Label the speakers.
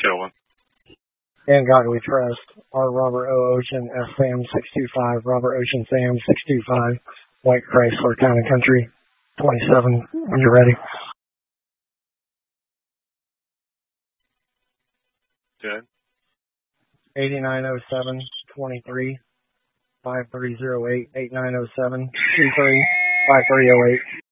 Speaker 1: Chilling.
Speaker 2: In God we trust. R. Robert O. Ocean, S. Sam 625, Robert Ocean Sam 625, White Chrysler Town and Country 27, when you're ready.
Speaker 1: Good.
Speaker 2: 8907 23 5308, 8907 23 5308.